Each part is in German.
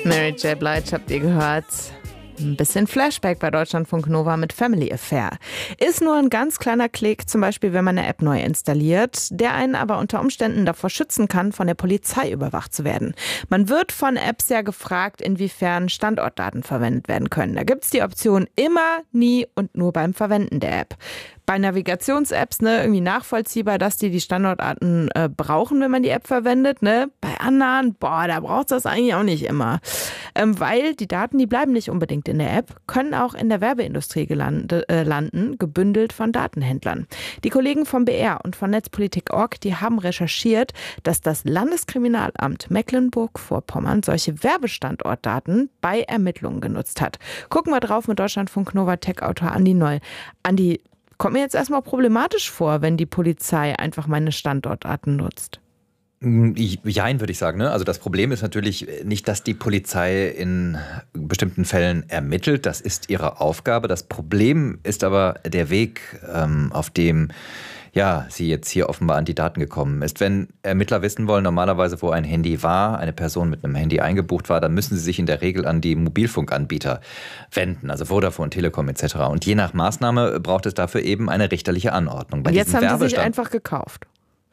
Mary J. Blige habt ihr gehört. Ein bisschen Flashback bei Deutschlandfunk Nova mit Family Affair. Ist nur ein ganz kleiner Klick, zum Beispiel wenn man eine App neu installiert, der einen aber unter Umständen davor schützen kann, von der Polizei überwacht zu werden. Man wird von Apps ja gefragt, inwiefern Standortdaten verwendet werden können. Da gibt es die Option immer, nie und nur beim Verwenden der App. Bei Navigations-Apps irgendwie nachvollziehbar, dass die Standortdaten brauchen, wenn man die App verwendet. Bei anderen, da braucht es das eigentlich auch nicht immer. Weil die Daten, die bleiben nicht unbedingt in der App, können auch in der Werbeindustrie landen, gebündelt von Datenhändlern. Die Kollegen vom BR und von Netzpolitik.org, die haben recherchiert, dass das Landeskriminalamt Mecklenburg-Vorpommern solche Werbestandortdaten bei Ermittlungen genutzt hat. Gucken wir drauf mit Deutschlandfunk Nova Tech-Autor Andi Noll. Andi, kommt mir jetzt erstmal problematisch vor, wenn die Polizei einfach meine Standortdaten nutzt. Jein, würde ich sagen. Also das Problem ist natürlich nicht, dass die Polizei in bestimmten Fällen ermittelt. Das ist ihre Aufgabe. Das Problem ist aber der Weg, auf dem sie jetzt hier offenbar an die Daten gekommen ist. Wenn Ermittler wissen wollen, normalerweise, wo ein Handy war, eine Person mit einem Handy eingebucht war, dann müssen sie sich in der Regel an die Mobilfunkanbieter wenden, also Vodafone, Telekom etc. Und je nach Maßnahme braucht es dafür eben eine richterliche Anordnung. Jetzt haben sie sich einfach gekauft.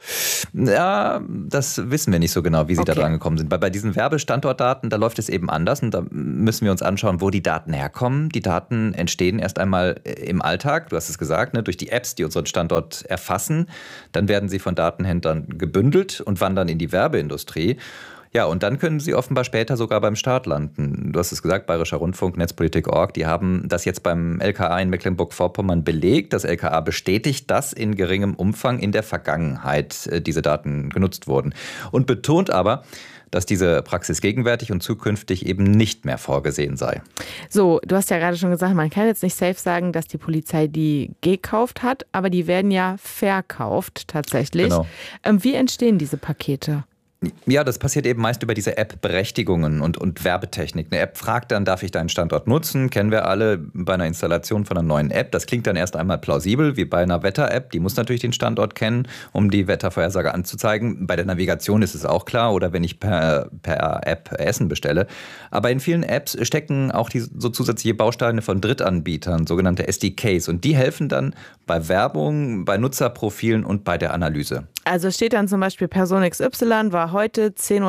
Ja, das wissen wir nicht so genau, wie sie da dran gekommen sind. Weil bei diesen Werbestandortdaten, da läuft es eben anders und da müssen wir uns anschauen, wo die Daten herkommen. Die Daten entstehen erst einmal im Alltag, du hast es gesagt, durch die Apps, die unseren Standort erfassen. Dann werden sie von Datenhändlern gebündelt und wandern in die Werbeindustrie. Ja, und dann können sie offenbar später sogar beim Staat landen. Du hast es gesagt, Bayerischer Rundfunk, Netzpolitik.org, die haben das jetzt beim LKA in Mecklenburg-Vorpommern belegt. Das LKA bestätigt, dass in geringem Umfang in der Vergangenheit diese Daten genutzt wurden. Und betont aber, dass diese Praxis gegenwärtig und zukünftig eben nicht mehr vorgesehen sei. So, du hast ja gerade schon gesagt, man kann jetzt nicht safe sagen, dass die Polizei die gekauft hat, aber die werden ja verkauft tatsächlich. Genau. Wie entstehen diese Pakete? Ja, das passiert eben meist über diese App-Berechtigungen und Werbetechnik. Eine App fragt dann, darf ich deinen Standort nutzen? Kennen wir alle bei einer Installation von einer neuen App. Das klingt dann erst einmal plausibel, wie bei einer Wetter-App. Die muss natürlich den Standort kennen, um die Wettervorhersage anzuzeigen. Bei der Navigation ist es auch klar oder wenn ich per App Essen bestelle. Aber in vielen Apps stecken auch so zusätzliche Bausteine von Drittanbietern, sogenannte SDKs. Und die helfen dann bei Werbung, bei Nutzerprofilen und bei der Analyse. Also steht dann zum Beispiel Person XY war heute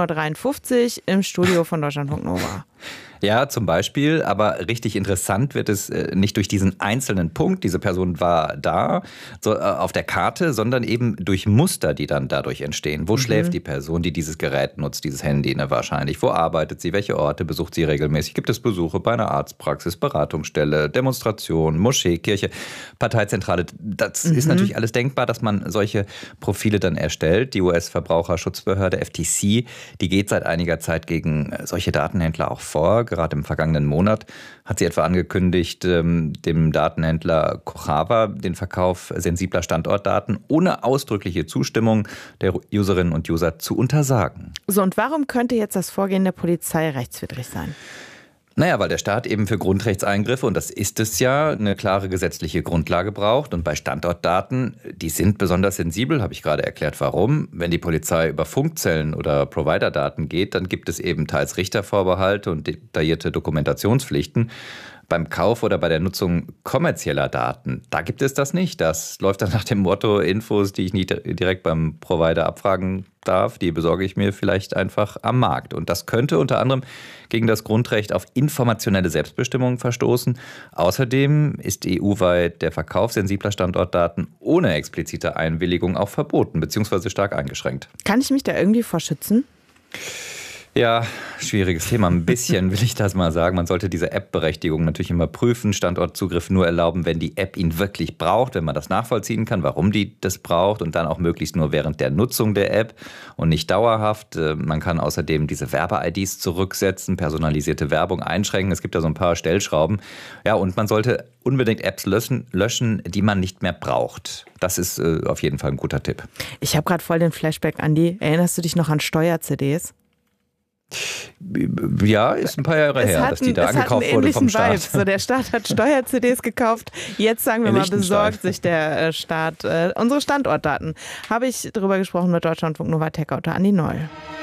10.53 Uhr im Studio von Deutschlandfunk Nova. Ja, zum Beispiel, aber richtig interessant wird es nicht durch diesen einzelnen Punkt, diese Person war da, so, auf der Karte, sondern eben durch Muster, die dann dadurch entstehen. Wo schläft die Person, die dieses Gerät nutzt, dieses Handy wahrscheinlich? Wo arbeitet sie? Welche Orte besucht sie regelmäßig? Gibt es Besuche bei einer Arztpraxis, Beratungsstelle, Demonstration, Moschee, Kirche, Parteizentrale? Das ist natürlich alles denkbar, dass man solche Profile dann erstellt. Die US-Verbraucherschutzbehörde FTC, die geht seit einiger Zeit gegen solche Datenhändler auch vor. Gerade im vergangenen Monat hat sie etwa angekündigt, dem Datenhändler Kochava den Verkauf sensibler Standortdaten ohne ausdrückliche Zustimmung der Userinnen und User zu untersagen. So, und warum könnte jetzt das Vorgehen der Polizei rechtswidrig sein? Naja, weil der Staat eben für Grundrechtseingriffe, und das ist es ja, eine klare gesetzliche Grundlage braucht. Und bei Standortdaten, die sind besonders sensibel, habe ich gerade erklärt, warum. Wenn die Polizei über Funkzellen oder Providerdaten geht, dann gibt es eben teils Richtervorbehalte und detaillierte Dokumentationspflichten. Beim Kauf oder bei der Nutzung kommerzieller Daten, da gibt es das nicht. Das läuft dann nach dem Motto, Infos, die ich nicht direkt beim Provider abfragen darf, die besorge ich mir vielleicht einfach am Markt. Und das könnte unter anderem gegen das Grundrecht auf informationelle Selbstbestimmung verstoßen. Außerdem ist EU-weit der Verkauf sensibler Standortdaten ohne explizite Einwilligung auch verboten bzw. stark eingeschränkt. Kann ich mich da irgendwie vor schützen? Ja, schwieriges Thema. Ein bisschen will ich das mal sagen. Man sollte diese App-Berechtigung natürlich immer prüfen. Standortzugriff nur erlauben, wenn die App ihn wirklich braucht, wenn man das nachvollziehen kann, warum die das braucht und dann auch möglichst nur während der Nutzung der App und nicht dauerhaft. Man kann außerdem diese Werbe-IDs zurücksetzen, personalisierte Werbung einschränken. Es gibt da so ein paar Stellschrauben. Ja, und man sollte unbedingt Apps löschen, die man nicht mehr braucht. Das ist auf jeden Fall ein guter Tipp. Ich habe gerade voll den Flashback, Andi. Erinnerst du dich noch an Steuer-CDs? Ja, ist ein paar Jahre her, dass die da angekauft wurde vom Staat. Vibe. So, der Staat hat Steuer-CDs gekauft. Jetzt, sagen wir mal, besorgt sich der Staat unsere Standortdaten. Habe ich darüber gesprochen mit Deutschlandfunk Nova Tech-Autor Andi Noll.